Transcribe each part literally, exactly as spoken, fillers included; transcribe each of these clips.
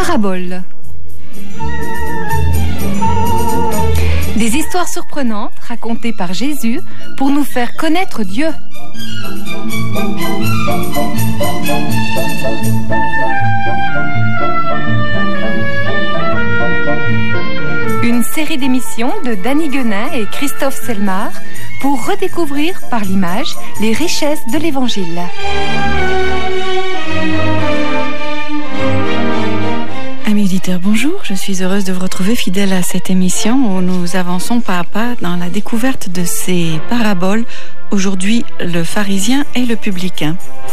Paraboles. Des histoires surprenantes racontées par Jésus pour nous faire connaître Dieu. Une série d'émissions de Danny Guenin et Christophe Selmar pour redécouvrir par l'image les richesses de l'Évangile. Amis auditeurs, bonjour. Je suis heureuse de vous retrouver fidèle à cette émission où nous avançons pas à pas dans la découverte de ces paraboles. Aujourd'hui, le pharisien et le publicain.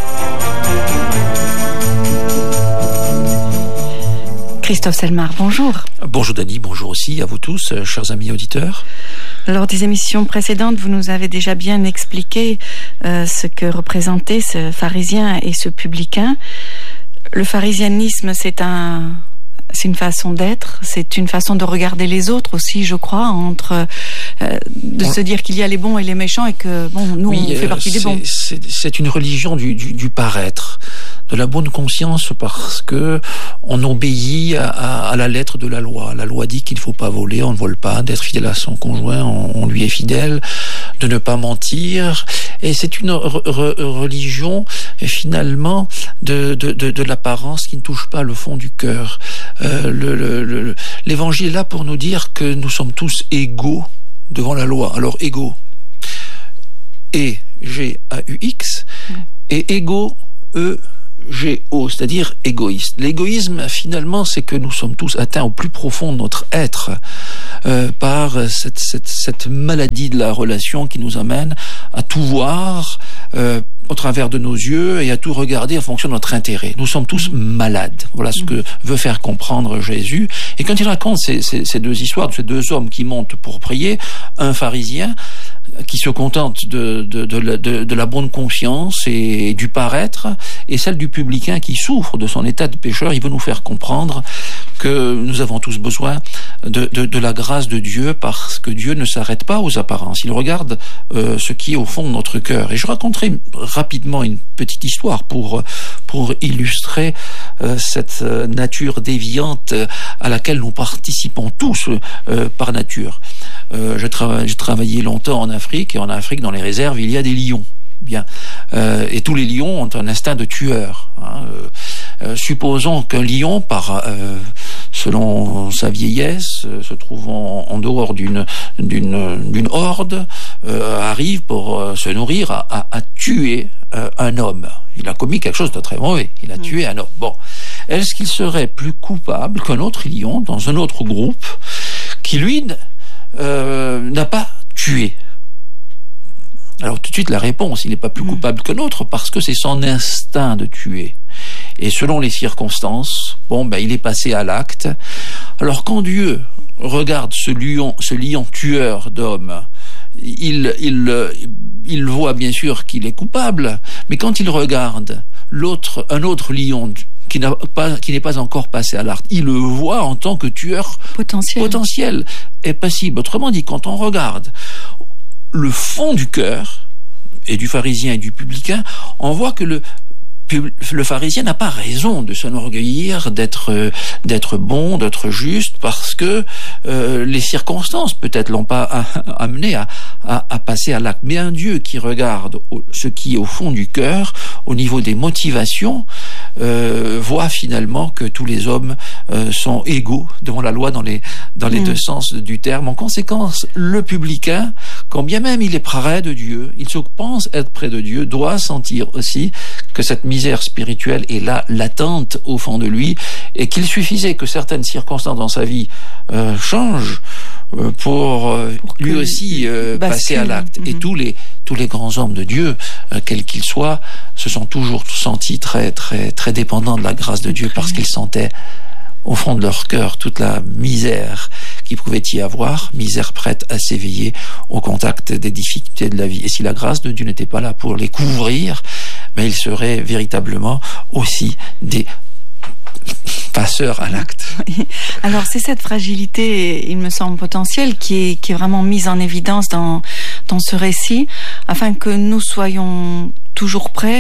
Christophe Selmar, bonjour. Bonjour Dany, bonjour aussi à vous tous, chers amis auditeurs. Lors des émissions précédentes, vous nous avez déjà bien expliqué euh, ce que représentait ce pharisien et ce publicain. Le pharisianisme, c'est un... c'est une façon d'être, c'est une façon de regarder les autres aussi, je crois, entre euh, de on... se dire qu'il y a les bons et les méchants et que bon, nous oui, on fait partie des bons. C'est, c'est une religion du, du, du paraître, de la bonne conscience, parce que on obéit à, à, à la lettre de la loi. La loi dit qu'il ne faut pas voler, on ne vole pas, d'être fidèle à son conjoint, on, on lui est fidèle, de ne pas mentir. Et c'est une re, re, religion finalement de, de, de, de l'apparence qui ne touche pas le fond du cœur. Euh, le, le, le, l'évangile est là pour nous dire que nous sommes tous égaux devant la loi. Alors égaux, E G A U X, et égaux, E G O, c'est-à-dire égoïste. L'égoïsme, finalement, c'est que nous sommes tous atteints au plus profond de notre être euh, par cette, cette, cette maladie de la relation qui nous amène à tout voir euh, au travers de nos yeux et à tout regarder en fonction de notre intérêt. Nous sommes tous malades. Voilà ce que veut faire comprendre Jésus. Et quand il raconte ces, ces, ces deux histoires de ces deux hommes qui montent pour prier, un pharisien qui se contente de, de, de, de, de la bonne conscience et du paraître, et celle du publicain qui souffre de son état de pécheur, il veut nous faire comprendre que nous avons tous besoin de, de, de la grâce de Dieu, parce que Dieu ne s'arrête pas aux apparences. Il regarde euh, ce qui est au fond de notre cœur. Et je raconterai rapidement une petite histoire pour, pour illustrer euh, cette nature déviante à laquelle nous participons tous euh, par nature. Euh, je trava- j'ai travaillé longtemps en Afrique, et en Afrique, dans les réserves, il y a des lions. Bien, euh, et tous les lions ont un instinct de tueur. Hein. Euh, euh, supposons qu'un lion, par euh, selon sa vieillesse, euh, se trouvant en dehors d'une d'une d'une horde, euh, arrive pour euh, se nourrir à, à, à tuer euh, un homme. Il a commis quelque chose de très mauvais. Il a mmh. tué un homme. Bon, est-ce qu'il serait plus coupable qu'un autre lion dans un autre groupe qui lui euh, n'a pas tué? Alors tout de suite la réponse, il n'est pas plus coupable qu'un autre parce que c'est son instinct de tuer. Et selon les circonstances, bon ben il est passé à l'acte. Alors quand Dieu regarde ce lion, ce lion tueur d'hommes, il, il, il voit bien sûr qu'il est coupable, mais quand il regarde l'autre, un autre lion qui n'a pas, qui n'est pas encore passé à l'acte, il le voit en tant que tueur potentiel, potentiel et passible. Autrement dit, quand on regarde le fond du cœur, et du pharisien et du publicain, on voit que le, le pharisien n'a pas raison de s'enorgueillir, d'être, d'être bon, d'être juste, parce que euh, les circonstances peut-être l'ont pas amené à, à, à passer à l'acte. Mais un Dieu qui regarde ce qui est au fond du cœur, au niveau des motivations, euh, voit finalement que tous les hommes euh, sont égaux devant la loi dans les, dans les mmh. deux sens du terme. En conséquence, le publicain, quand bien même il est près de Dieu, il se pense être près de Dieu, doit sentir aussi que cette misère spirituelle est là, latente au fond de lui, et qu'il suffisait que certaines circonstances dans sa vie euh, changent euh, pour, euh, pour lui aussi euh, passer à l'acte. Mm-hmm. Et tous les tous les grands hommes de Dieu, euh, quels qu'ils soient, se sont toujours sentis très très très dépendants de la grâce de Dieu, parce qu'ils sentaient au fond de leur cœur toute la misère qui pouvait y avoir, misère prête à s'éveiller au contact des difficultés de la vie. Et si la grâce de Dieu n'était pas là pour les couvrir, mais ils seraient véritablement aussi des passeurs à l'acte. Alors c'est cette fragilité, il me semble, potentielle qui est, qui est vraiment mise en évidence dans, dans ce récit, afin que nous soyons toujours prêts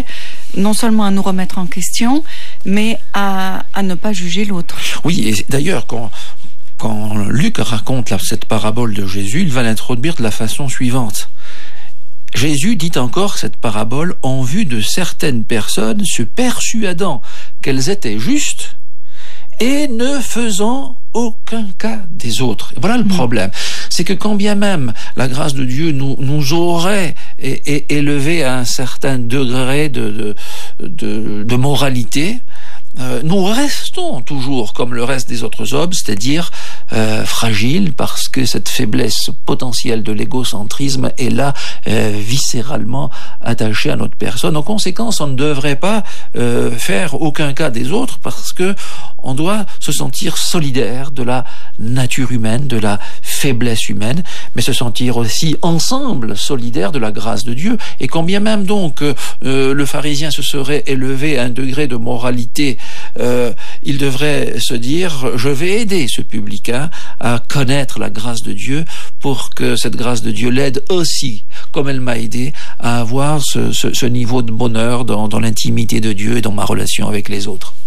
non seulement à nous remettre en question, mais à, à ne pas juger l'autre. Oui, et d'ailleurs, quand, quand Luc raconte là, cette parabole de Jésus, il va l'introduire de la façon suivante. Jésus dit encore cette parabole en vue de certaines personnes se persuadant qu'elles étaient justes et ne faisant aucun cas des autres. Et voilà le problème. C'est que quand bien même la grâce de Dieu nous, nous aurait é, é, élevé à un certain degré de, de, de, de moralité, euh, nous restons toujours comme le reste des autres hommes, c'est-à-dire euh, fragiles, parce que cette faiblesse potentielle de l'égocentrisme est là euh, viscéralement attachée à notre personne. En conséquence, on ne devrait pas euh, faire aucun cas des autres, parce que on doit se sentir solidaire de la nature humaine, de la faiblesse humaine, mais se sentir aussi ensemble solidaire de la grâce de Dieu. Et quand bien même donc euh, le pharisien se serait élevé à un degré de moralité, euh, il devrait se dire: je vais aider ce publicain à connaître la grâce de Dieu pour que cette grâce de Dieu l'aide aussi, comme elle m'a aidé, à avoir ce, ce, ce niveau de bonheur dans, dans l'intimité de Dieu et dans ma relation avec les autres.